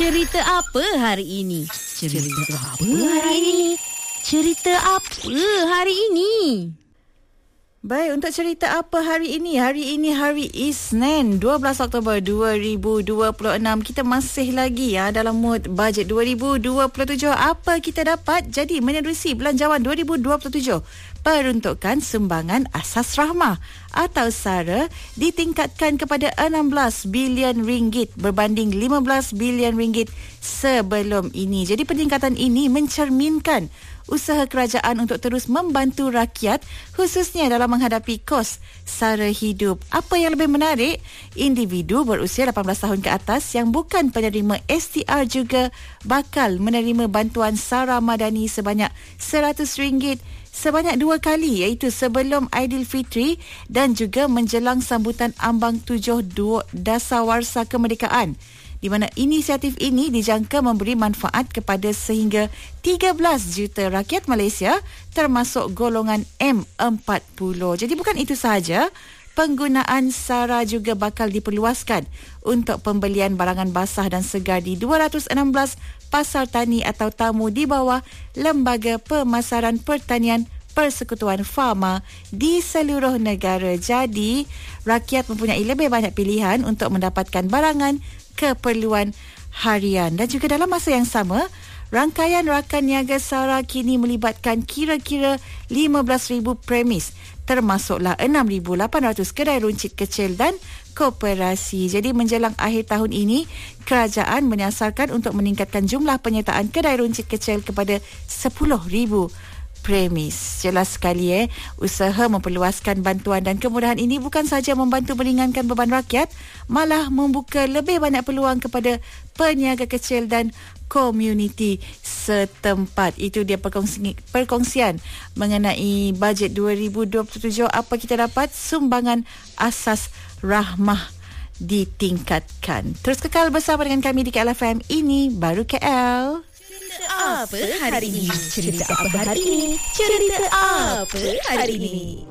Cerita apa hari ini? Cerita apa hari ini? Cerita apa hari ini? Baik, untuk cerita apa hari ini? Hari ini hari Isnin, 12 Oktober 2026. Kita masih lagi dalam mood bajet 2027. Apa kita dapat? Jadi menerusi belanjawan 2027, peruntukan sumbangan asas rahmah atau SARA ditingkatkan kepada 16 bilion ringgit berbanding 15 bilion ringgit sebelum ini. Jadi peningkatan ini mencerminkan usaha kerajaan untuk terus membantu rakyat khususnya dalam menghadapi kos sara hidup. Apa yang lebih menarik, individu berusia 18 tahun ke atas yang bukan penerima STR juga bakal menerima bantuan sara madani sebanyak RM100 sebanyak 2 kali, iaitu sebelum Aidilfitri dan juga menjelang sambutan ambang 7 Dasawarsa Kemerdekaan, di mana inisiatif ini dijangka memberi manfaat kepada sehingga 13 juta rakyat Malaysia termasuk golongan M40. Jadi bukan itu sahaja, penggunaan SARA juga bakal diperluaskan untuk pembelian barangan basah dan segar di 216 pasar tani atau tamu di bawah Lembaga Pemasaran Pertanian Persekutuan Farma di seluruh negara. Jadi, rakyat mempunyai lebih banyak pilihan untuk mendapatkan barangan keperluan harian. Dan juga dalam masa yang sama, rangkaian rakan niaga SARA kini melibatkan kira-kira 15,000 premis, termasuklah 6,800 kedai runcit kecil dan koperasi. Jadi menjelang akhir tahun ini, kerajaan menyasarkan untuk meningkatkan jumlah penyertaan kedai runcit kecil kepada 10,000 premis. Jelas sekali usaha memperluaskan bantuan dan kemudahan ini bukan sahaja membantu meringankan beban rakyat, malah membuka lebih banyak peluang kepada peniaga kecil dan komuniti setempat. Itu dia perkongsian mengenai bajet 2027. Apa kita dapat? Sumbangan asas rahmah ditingkatkan. Terus kekal bersama dengan kami di KL FM. Ini baru KL. Cerita apa hari ini? Cerita apa hari ini? Cerita apa hari ini?